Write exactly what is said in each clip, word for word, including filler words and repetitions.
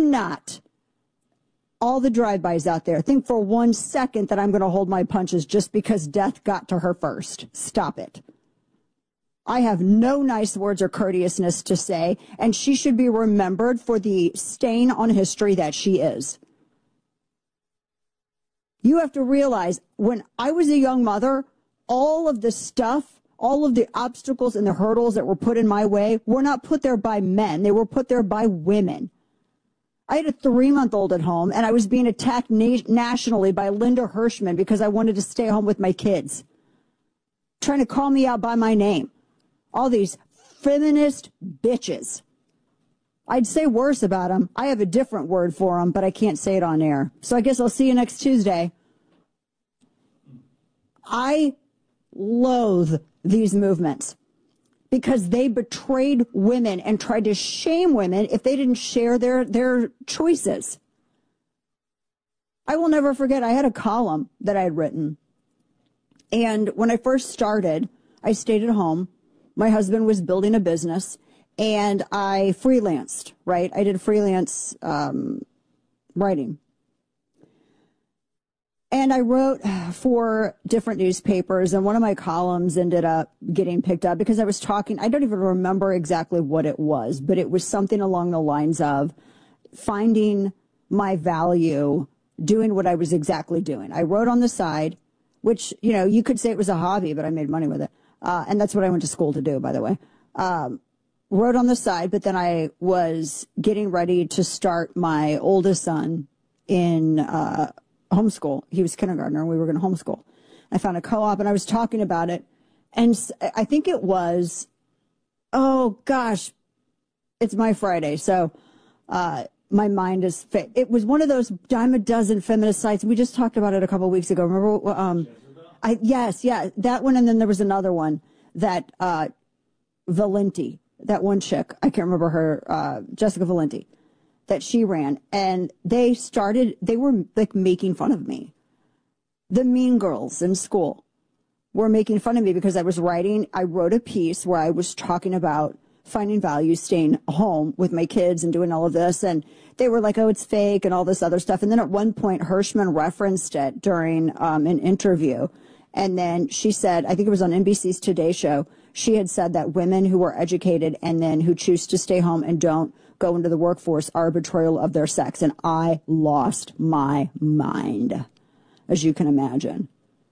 not, all the drive-bys out there, think for one second that I'm going to hold my punches just because death got to her first. Stop it. I have no nice words or courteousness to say, and she should be remembered for the stain on history that she is. You have to realize, when I was a young mother, all of the stuff, all of the obstacles and the hurdles that were put in my way were not put there by men. They were put there by women. I had a three-month-old at home, and I was being attacked na- nationally by Linda Hirschman because I wanted to stay home with my kids, trying to call me out by my name. All these feminist bitches. I'd say worse about them. I have a different word for them, but I can't say it on air. So I guess I'll see you next Tuesday. I loathe these movements because they betrayed women and tried to shame women if they didn't share their, their choices. I will never forget, I had a column that I had written. And when I first started, I stayed at home. My husband was building a business, and I freelanced, right? I did freelance um, writing. And I wrote for different newspapers, and one of my columns ended up getting picked up because I was talking, I don't even remember exactly what it was, but it was something along the lines of finding my value, doing what I was exactly doing. I wrote on the side, which, you know, you could say it was a hobby, but I made money with it. Uh, and that's what I went to school to do, by the way. Um, wrote on the side, but then I was getting ready to start my oldest son in uh, homeschool. He was kindergartner, and we were going to homeschool. I found a co-op, and I was talking about it. And I think it was, oh, gosh, it's my Friday. So uh, my mind is fit. It was one of those dime a dozen feminist sites. We just talked about it a couple of weeks ago. Remember? Um, I, yes, yeah, that one. And then there was another one that uh, Valenti, that one chick, I can't remember her, uh, Jessica Valenti, that she ran. And they started, they were like making fun of me. The mean girls in school were making fun of me because I was writing, I wrote a piece where I was talking about finding value, staying home with my kids and doing all of this. And they were like, oh, it's fake and all this other stuff. And then at one point, Hirschman referenced it during um, an interview. And then she said, I think it was on N B C's Today Show, she had said that women who are educated and then who choose to stay home and don't go into the workforce are a betrayal of their sex. And I lost my mind, as you can imagine.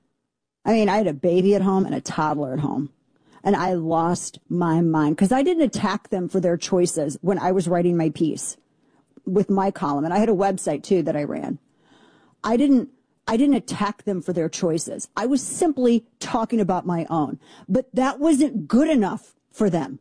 I mean, I had a baby at home and a toddler at home. And I lost my mind because I didn't attack them for their choices when I was writing my piece with my column. And I had a website, too, that I ran. I didn't I didn't attack them for their choices. I was simply talking about my own. But that wasn't good enough for them.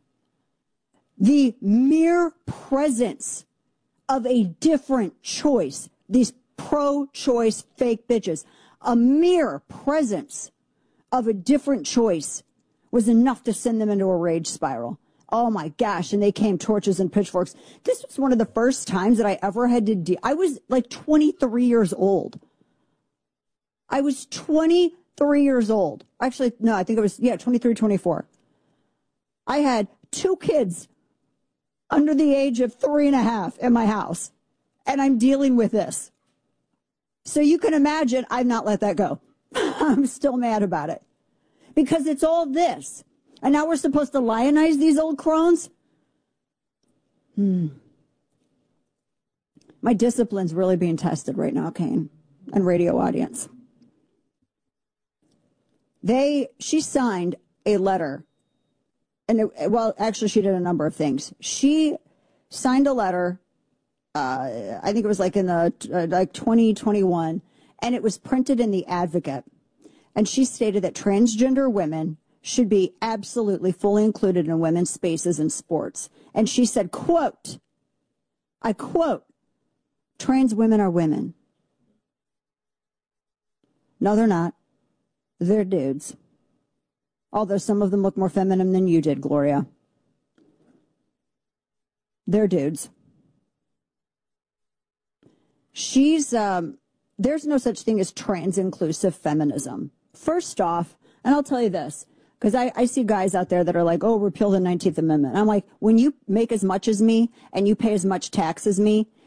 The mere presence of a different choice, these pro-choice fake bitches, a mere presence of a different choice was enough to send them into a rage spiral. Oh my gosh. And they came torches and pitchforks. This was one of the first times that I ever had to deal. I was like twenty-three years old. I was twenty-three years old. Actually, no, I think it was, yeah, twenty-three, twenty-four. I had two kids under the age of three and a half in my house, and I'm dealing with this. So you can imagine I've not let that go. I'm still mad about it because it's all this. And now we're supposed to lionize these old crones? Hmm. My discipline's really being tested right now, Kane, and radio audience. They, she signed a letter, and it, well, actually, she did a number of things. She signed a letter, uh, I think it was like in the, uh, like twenty twenty-one, and it was printed in the Advocate. And she stated that transgender women should be absolutely fully included in women's spaces in sports. And she said, quote, I quote, trans women are women. No, they're not. They're dudes. Although some of them look more feminine than you did, Gloria. They're dudes. She's, um, there's no such thing as trans-inclusive feminism. First off, and I'll tell you this, because I, I see guys out there that are like, oh, repeal the nineteenth Amendment. I'm like, when you make as much as me and you pay as much tax as me,